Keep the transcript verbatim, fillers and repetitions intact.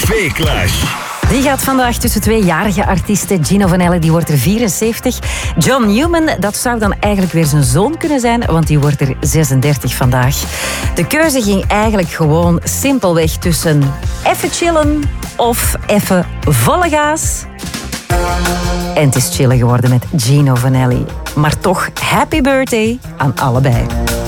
tv-clash. Die gaat vandaag tussen twee jarige artiesten. Gino Vanelli, die wordt er vierenzeventig. John Newman, dat zou dan eigenlijk weer zijn zoon kunnen zijn, want die wordt er zesendertig vandaag. De keuze ging eigenlijk gewoon simpelweg tussen even chillen of even volle gas. En het is chillen geworden met Gino Vanelli. Maar toch, happy birthday aan allebei.